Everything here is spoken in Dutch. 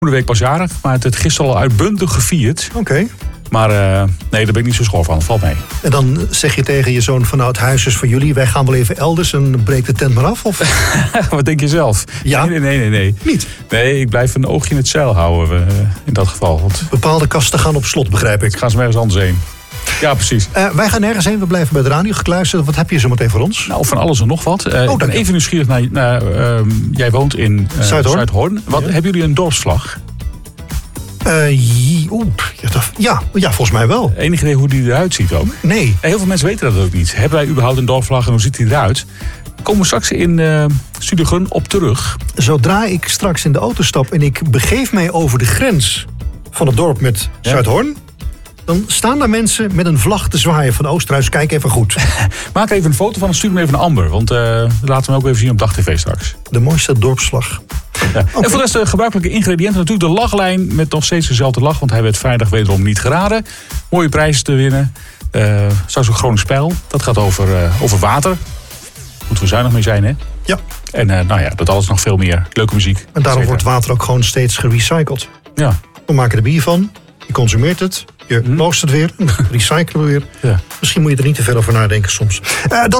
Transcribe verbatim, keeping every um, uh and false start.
De week pas jarig, maar het heeft gisteren al uitbundig gevierd. Oké. Okay. Maar uh, nee, daar ben ik niet zo schor van. Valt mee. En dan zeg je tegen je zoon van nou, het huis is voor jullie. Wij gaan wel even elders en breek de tent maar af? Of? Wat denk je zelf? Ja? Nee, nee, nee, nee. Niet? Nee, ik blijf een oogje in het zeil houden uh, in dat geval. Want bepaalde kasten gaan op slot, begrijp ik. Ik ga ze ergens anders heen. Ja, precies. Uh, wij gaan nergens heen, we blijven bij de radio gekluisterd. Wat heb je zo meteen voor ons? Nou, van alles en nog wat. Uh, oh, ik ben even nieuwsgierig naar... naar uh, jij woont in uh, Zuidhoorn. Zuidhoorn. Wat, ja. Hebben jullie een dorpsvlag? Uh, ja, ja, volgens mij wel. Enig idee hoe die eruit ziet ook? Nee. Heel veel mensen weten dat ook niet. Hebben wij überhaupt een dorpsvlag en hoe ziet die eruit? Daar komen we straks in uh, Studio Gun op terug. Zodra ik straks in de auto stap en ik begeef mij over de grens van het dorp met ja. Zuidhoorn, dan staan daar mensen met een vlag te zwaaien van Oosterhuis. Kijk even goed. Maak even een foto van en stuur hem even naar Amber. Want uh, laten we hem ook even zien op DagTV straks. De mooiste dorpsvlag. Ja. Okay. En voor de rest de gebruikelijke ingrediënten. Natuurlijk de lachlijn met nog steeds dezelfde lach. Want hij werd vrijdag wederom niet geraden. Mooie prijzen te winnen. Uh, straks een Gronings Spel. Dat gaat over, uh, over water. Moeten we zuinig mee zijn, hè? Ja. En uh, nou ja, dat alles nog veel meer. Leuke muziek. En daarom wordt water ook gewoon steeds gerecycled. Ja. We maken er bier van. Je consumeert het. Je loostert het weer. Recyclen we weer. Ja. Misschien moet je er niet te veel over nadenken soms. Uh, dat